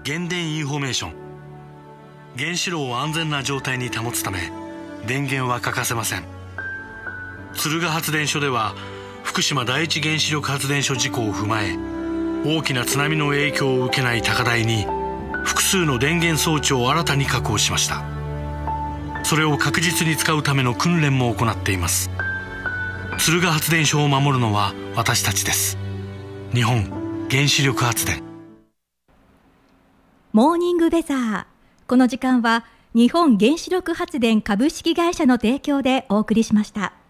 原電インフォメーション。原子炉を安全な状態に保つため電源は欠かせません。敦賀発電所では福島第一原子力発電所事故を踏まえ、大きな津波の影響を受けない高台に複数の電源装置を新たに確保しました。それを確実に使うための訓練も行っています。敦賀発電所を守るのは私たちです。日本原子力発電。 モーニングウェザー。この時間は日本原子力発電株式会社の提供でお送りしました。